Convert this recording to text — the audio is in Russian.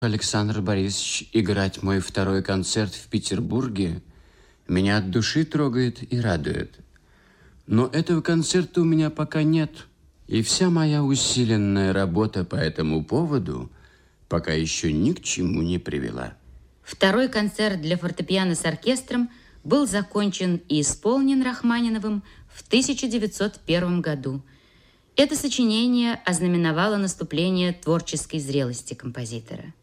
Александр Борисович, играть мой второй концерт в Петербурге меня от души трогает и радует. Но этого концерта у меня пока нет. И вся моя усиленная работа по этому поводу пока еще ни к чему не привела. Второй концерт для фортепиано с оркестром был закончен и исполнен Рахманиновым в 1901 году. Это сочинение ознаменовало наступление творческой зрелости композитора.